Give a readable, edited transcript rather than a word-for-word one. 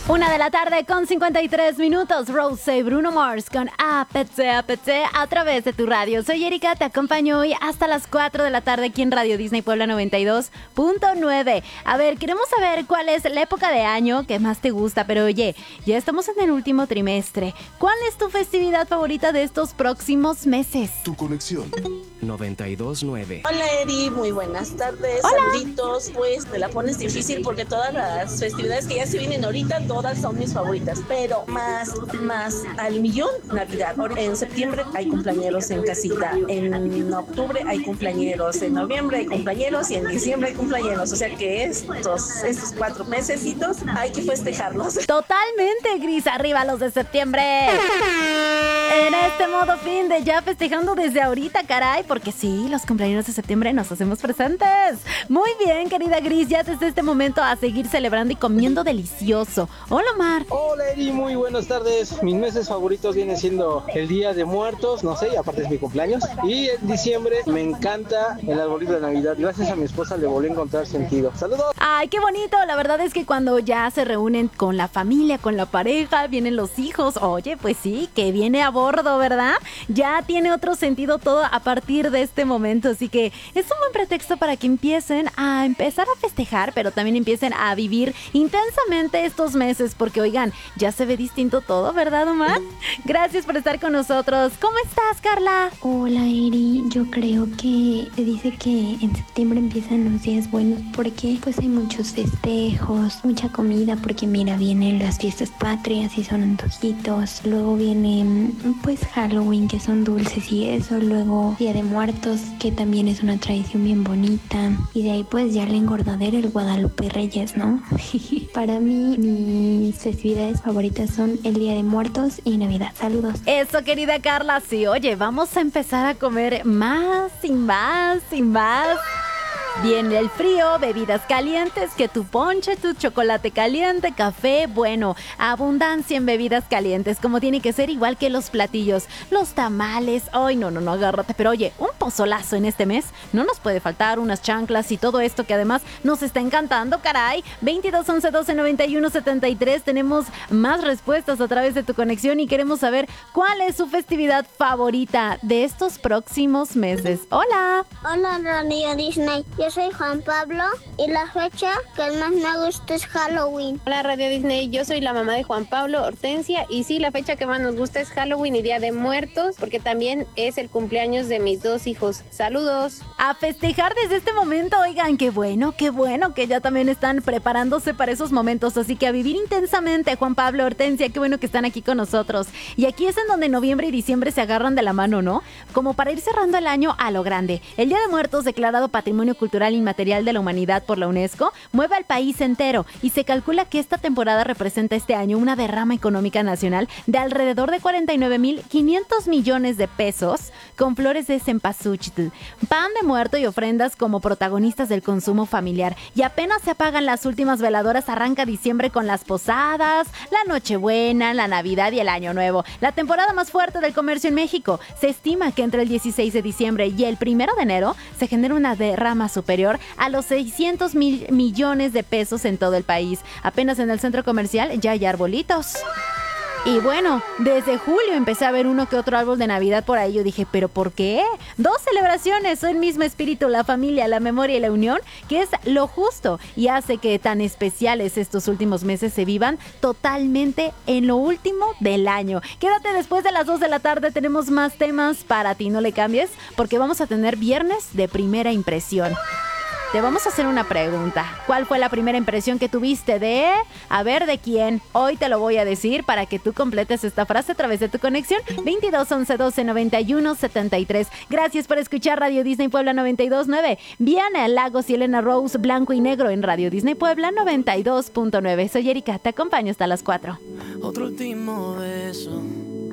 1:53 con 53 minutos. Rose, Bruno Mars con APT a través de tu radio. Soy Erika, te acompaño hoy hasta las 4 de la tarde aquí en Radio Disney Puebla 92.9. A ver, queremos saber cuál es la época de año que más te gusta, pero oye, ya estamos en el último trimestre. ¿Cuál es tu festividad favorita de estos próximos meses? Tu conexión 92.9. Hola Eri, muy buenas tardes. Hola. Saluditos. Pues me la pones difícil porque todas las festividades que ya se vienen ahorita, todas son mis favoritas, pero más al millón Navidad. En septiembre hay cumpleañeros en casita, en octubre hay cumpleañeros, en noviembre hay cumpleañeros y en diciembre hay cumpleaños. O sea que estos 4 mesecitos hay que festejarlos. Totalmente, Gris, arriba los de septiembre. En este modo fin de ya festejando desde ahorita, caray, porque sí, los cumpleaños de septiembre nos hacemos presentes. Muy bien, querida Gris, ya desde este momento a seguir celebrando y comiendo delicioso. Hola, Omar. Hola Eri, muy buenas tardes. Mis meses favoritos vienen siendo el Día de Muertos, no sé, y aparte es mi cumpleaños. Y en diciembre me encanta el arbolito de Navidad. Gracias a mi esposa le volví a encontrar sentido. ¡Saludos! Ay, qué bonito. La verdad es que cuando ya se reúnen con la familia, con la pareja, vienen los hijos. Oye, pues sí, que viene a bordo, ¿verdad? Ya tiene otro sentido todo a partir de este momento. Así que es un buen pretexto para que empiecen a festejar, pero también empiecen a vivir intensamente estos meses. Porque, oigan, ya se ve distinto todo, ¿verdad, Omar? Gracias por estar con nosotros. ¿Cómo estás, Carla? Hola Eri, yo creo que se dice que en septiembre empiezan los días buenos porque pues hay muchos festejos, mucha comida, porque mira, vienen las fiestas patrias y son antojitos, luego viene pues Halloween, que son dulces y eso, luego Día de Muertos, que también es una tradición bien bonita, y de ahí pues ya la engordadera, el Guadalupe Reyes, ¿no? Para mí, mis festividades favoritas son el Día de Muertos y Navidad. Saludos. Eso, querida Carla, sí, oye, vamos a empezar a comer más y más y más. Viene el frío, bebidas calientes, que tu ponche, tu chocolate caliente, café, bueno, abundancia en bebidas calientes, como tiene que ser, igual que los platillos, los tamales, ay, no, agárrate, pero oye, un pozolazo en este mes, no nos puede faltar, unas chanclas y todo esto que además nos está encantando, caray. 22 11 12 91 73, tenemos más respuestas a través de tu conexión y queremos saber cuál es su festividad favorita de estos próximos meses. Hola. Hola Radio Disney, yo soy Juan Pablo y la fecha que más me gusta es Halloween. Hola Radio Disney, yo soy la mamá de Juan Pablo, Hortensia, y sí, la fecha que más nos gusta es Halloween y Día de Muertos, porque también es el cumpleaños de mis 2 hijos. ¡Saludos! A festejar desde este momento, oigan, qué bueno que ya también están preparándose para esos momentos, así que a vivir intensamente, Juan Pablo, Hortensia, qué bueno que están aquí con nosotros. Y aquí es en donde noviembre y diciembre se agarran de la mano, ¿no? Como para ir cerrando el año a lo grande. El Día de Muertos, declarado Patrimonio Cultural Inmaterial de la Humanidad por la UNESCO, mueve al país entero y se calcula que esta temporada representa este año una derrama económica nacional de alrededor de 49,500 millones de pesos, con flores de cempasúchil, pan de muerto y ofrendas como protagonistas del consumo familiar. Y apenas se apagan las últimas veladoras, arranca diciembre con las posadas, la Nochebuena, la Navidad y el Año Nuevo. La temporada más fuerte del comercio en México. Se estima que entre el 16 de diciembre y el 1 de enero se genera una derrama superior a los 600 mil millones de pesos en todo el país. Apenas en el centro comercial ya hay arbolitos. Y bueno, desde julio empecé a ver uno que otro árbol de Navidad por ahí. Yo dije, ¿pero por qué? 2 celebraciones, el mismo espíritu, la familia, la memoria y la unión, que es lo justo y hace que tan especiales estos últimos meses se vivan totalmente en lo último del año. Quédate después de las 2 de la tarde, tenemos más temas para ti, no le cambies, porque vamos a tener viernes de primera impresión. Te vamos a hacer una pregunta. ¿Cuál fue la primera impresión que tuviste de? A ver, ¿de quién? Hoy te lo voy a decir para que tú completes esta frase a través de tu conexión. 22 11 12 91 73. Gracias por escuchar Radio Disney Puebla 92.9. Viana Lagos y Elena Rose, blanco y negro en Radio Disney Puebla 92.9. Soy Erika, te acompaño hasta las 4. Otro último beso.